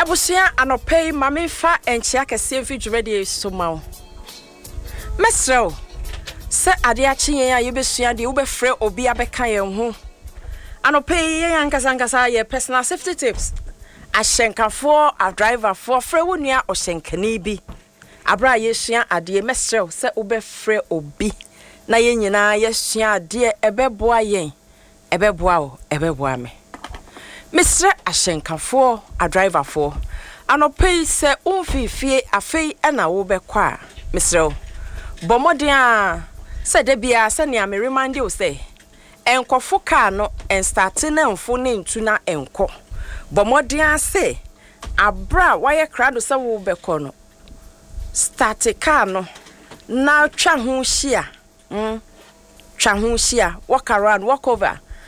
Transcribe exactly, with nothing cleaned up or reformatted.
Ebusia anopei mame fa enchia kese mfi dwumade so mawo. Mesrew se ade achi yen a yebesua de wo be frɛ obi abeka yen ho. Anopei yen ankasa ankasa ye personal safety tips. Ahyenkafo, a driver for frɛ wo nua ohyenkani bi. Abra yesua ade mesrew se wo be frɛ obi. Na yen nyina yesua ade ebeboa yen. Ebeboa wo, ebeboa me. Mister Ashenkafo, a driver for. Anopei se umfifie afei ena wo bekwa. Mister Bomodia se debia se ni ame remind you say. Enkofo car no en start na mfo ne ntu na enko. Bomodia se abra waye krado se wo beko no. Start car no na twa ho hia. Mm. Twa ho hia, walk around, walk over.